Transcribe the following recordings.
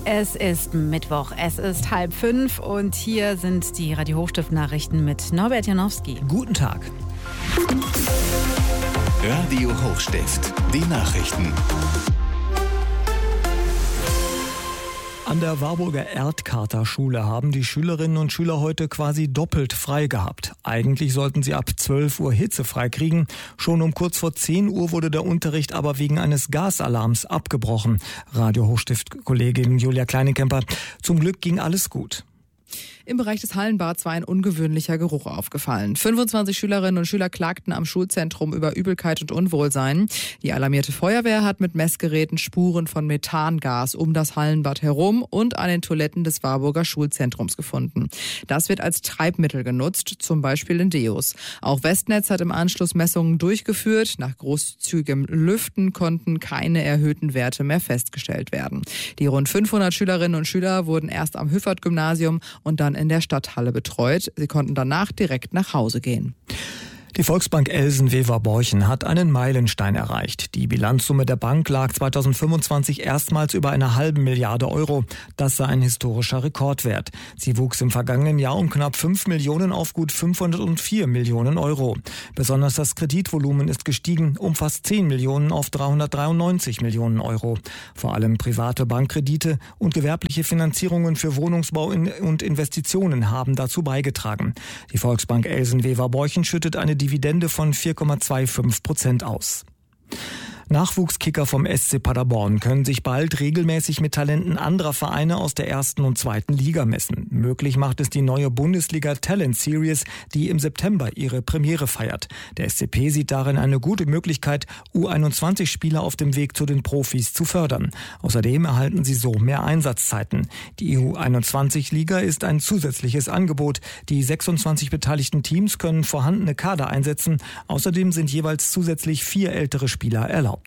Es ist Mittwoch, es ist 4:30 und hier sind die Radio Hochstift-Nachrichten mit Norbert Janowski. Guten Tag. Radio Hochstift, die Nachrichten. An der Warburger Erdkarter-Schule haben die Schülerinnen und Schüler heute quasi doppelt frei gehabt. Eigentlich sollten sie ab 12 Uhr hitzefrei kriegen. Schon um kurz vor 10 Uhr wurde der Unterricht aber wegen eines Gasalarms abgebrochen. Radio Hochstift-Kollegin Julia Kleinekemper. Zum Glück ging alles gut. Im Bereich des Hallenbads war ein ungewöhnlicher Geruch aufgefallen. 25 Schülerinnen und Schüler klagten am Schulzentrum über Übelkeit und Unwohlsein. Die alarmierte Feuerwehr hat mit Messgeräten Spuren von Methangas um das Hallenbad herum und an den Toiletten des Warburger Schulzentrums gefunden. Das wird als Treibmittel genutzt, zum Beispiel in Deos. Auch Westnetz hat im Anschluss Messungen durchgeführt. Nach großzügigem Lüften konnten keine erhöhten Werte mehr festgestellt werden. Die rund 500 Schülerinnen und Schüler wurden erst am Hüffert-Gymnasium und dann in der Stadthalle betreut. Sie konnten danach direkt nach Hause gehen. Die Volksbank Elsen-Wever-Borchen hat einen Meilenstein erreicht. Die Bilanzsumme der Bank lag 2025 erstmals über 1,5 Milliarde Euro. Das sei ein historischer Rekordwert. Sie wuchs im vergangenen Jahr um knapp 5 Millionen auf gut 504 Millionen Euro. Besonders das Kreditvolumen ist gestiegen um fast 10 Millionen auf 393 Millionen Euro. Vor allem private Bankkredite und gewerbliche Finanzierungen für Wohnungsbau und Investitionen haben dazu beigetragen. Die Volksbank Elsen-Wever-Borchen schüttet eine Dividende von 4,25% aus. Nachwuchskicker vom SC Paderborn können sich bald regelmäßig mit Talenten anderer Vereine aus der 1. und 2. Liga messen. Möglich macht es die neue Bundesliga Talent Series, die im September ihre Premiere feiert. Der SCP sieht darin eine gute Möglichkeit, U21-Spieler auf dem Weg zu den Profis zu fördern. Außerdem erhalten sie so mehr Einsatzzeiten. Die U21-Liga ist ein zusätzliches Angebot. Die 26 beteiligten Teams können vorhandene Kader einsetzen. Außerdem sind jeweils zusätzlich 4 ältere Spieler erlaubt.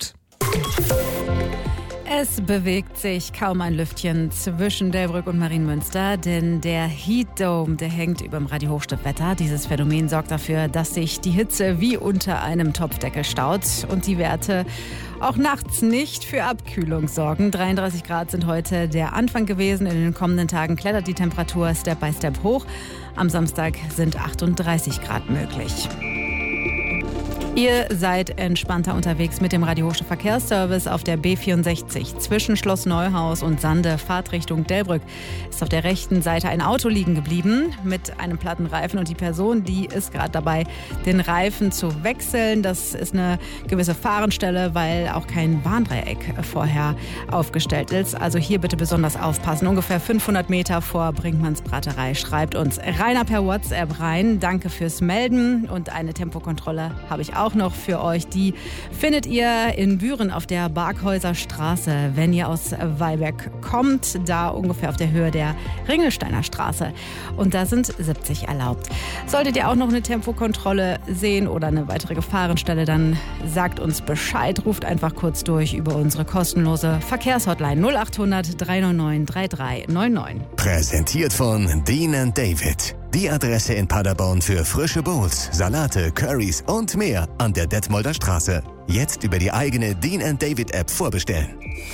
Es bewegt sich kaum ein Lüftchen zwischen Delbrück und Marienmünster, denn der Heat Dome, der hängt über dem Radio Hochstift-Wetter. Dieses Phänomen sorgt dafür, dass sich die Hitze wie unter einem Topfdeckel staut und die Werte auch nachts nicht für Abkühlung sorgen. 33 Grad sind heute der Anfang gewesen. In den kommenden Tagen klettert die Temperatur Step by Step hoch. Am Samstag sind 38 Grad möglich. Ihr seid entspannter unterwegs mit dem Radio Hochstift Verkehrsservice auf der B64 zwischen Schloss Neuhaus und Sande, Fahrtrichtung Delbrück. Ist auf der rechten Seite ein Auto liegen geblieben mit einem platten Reifen und die Person, die ist gerade dabei, den Reifen zu wechseln. Das ist eine gewisse Fahrenstelle, weil auch kein Warndreieck vorher aufgestellt ist. Also hier bitte besonders aufpassen. Ungefähr 500 Meter vor Brinkmanns Braterei. Schreibt uns Rainer per WhatsApp rein. Danke fürs Melden und eine Tempokontrolle habe ich auch noch für euch. Die findet ihr in Büren auf der Barkhäuser Straße, wenn ihr aus Weilberg kommt, da ungefähr auf der Höhe der Ringelsteiner Straße. Und da sind 70 erlaubt. Solltet ihr auch noch eine Tempokontrolle sehen oder eine weitere Gefahrenstelle, dann sagt uns Bescheid. Ruft einfach kurz durch über unsere kostenlose Verkehrshotline 0800 399 3399. Präsentiert von Dean & David. Die Adresse in Paderborn für frische Bowls, Salate, Currys und mehr an der Detmolder Straße. Jetzt über die eigene Dean & David App vorbestellen.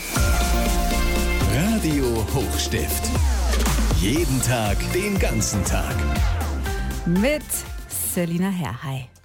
Radio Hochstift. Jeden Tag, den ganzen Tag. Mit Selina Herr. Hi.